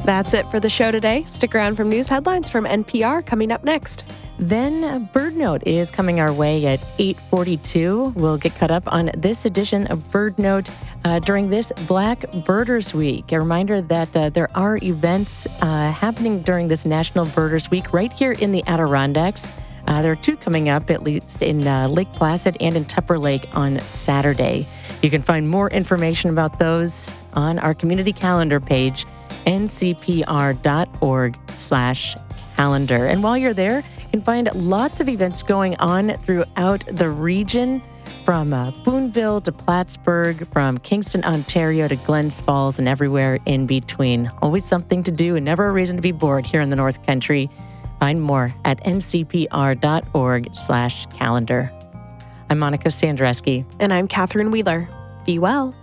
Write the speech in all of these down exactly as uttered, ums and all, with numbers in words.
That's it for the show today. Stick around for news headlines from N P R coming up next. Then uh, Bird Note is coming our way at eight forty-two. We'll get caught up on this edition of Bird Note uh, during this Black Birders Week. A reminder that uh, there are events uh, happening during this National Birders Week right here in the Adirondacks. Uh, there are two coming up, at least in uh, Lake Placid and in Tupper Lake on Saturday. You can find more information about those on our community calendar page, n c p r dot org slash calendar. And while you're there, you can find lots of events going on throughout the region, from uh, Boonville to Plattsburgh, from Kingston, Ontario to Glens Falls, and everywhere in between. Always something to do and never a reason to be bored here in the North Country. Find more at n c p r dot org slash calendar. I'm Monica Sandreski. And I'm Catherine Wheeler. Be well.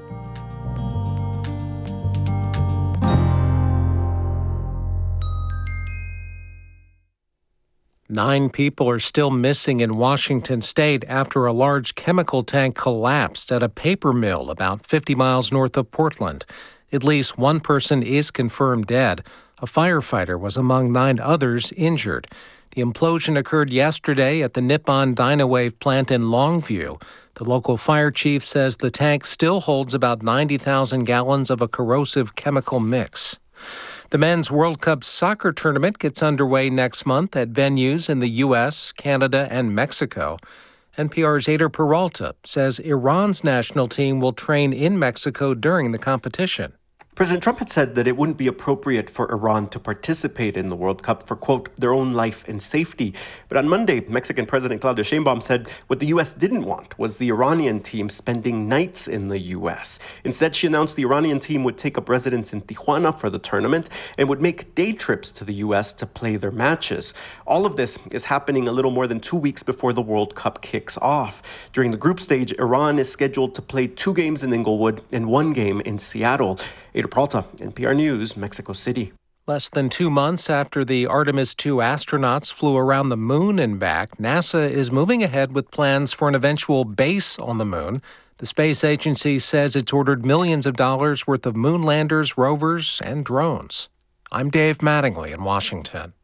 Nine people are still missing in Washington state after a large chemical tank collapsed at a paper mill about fifty miles north of Portland. At least one person is confirmed dead. A firefighter was among nine others injured. The implosion occurred yesterday at the Nippon Dynawave plant in Longview. The local fire chief says the tank still holds about ninety thousand gallons of a corrosive chemical mix. The Men's World Cup soccer tournament gets underway next month at venues in the U S, Canada, and Mexico. N P R's Ader Peralta says Iran's national team will train in Mexico during the competition. President Trump had said that it wouldn't be appropriate for Iran to participate in the World Cup for, quote, their own life and safety. But on Monday, Mexican President Claudia Sheinbaum said what the U S didn't want was the Iranian team spending nights in the U S. Instead, she announced the Iranian team would take up residence in Tijuana for the tournament and would make day trips to the U S to play their matches. All of this is happening a little more than two weeks before the World Cup kicks off. During the group stage, Iran is scheduled to play two games in Inglewood and one game in Seattle. Ader Peralta, N P R News, Mexico City. Less than two months after the Artemis two astronauts flew around the moon and back, NASA is moving ahead with plans for an eventual base on the moon. The space agency says it's ordered millions of dollars worth of moon landers, rovers, and drones. I'm Dave Mattingly in Washington.